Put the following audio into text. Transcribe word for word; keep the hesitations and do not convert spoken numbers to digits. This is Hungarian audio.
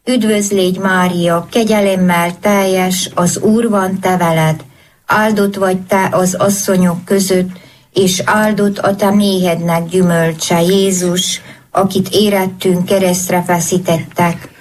Üdvözlégy Mária, kegyelemmel teljes, az Úr van te veled, áldott vagy te az asszonyok között, és áldott a te méhednek gyümölcse, Jézus, akit érettünk keresztre feszítettek.